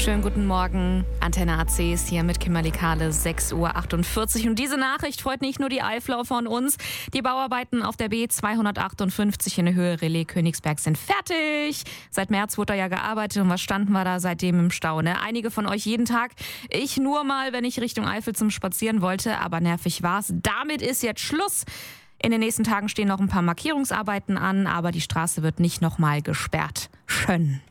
Schönen guten Morgen. Antenne AC ist hier mit Kimberly Kahle, 6:48 Uhr. Und diese Nachricht freut nicht nur die Eifler von uns. Die Bauarbeiten auf der B258 in der Höhe Relais Königsberg sind fertig. Seit März wurde da ja gearbeitet und was standen wir da seitdem im Stau? Ne? Einige von euch jeden Tag. Ich nur mal, wenn ich Richtung Eifel zum Spazieren wollte. Aber nervig war's. Damit ist jetzt Schluss. In den nächsten Tagen stehen noch ein paar Markierungsarbeiten an, aber die Straße wird nicht nochmal gesperrt. Schön.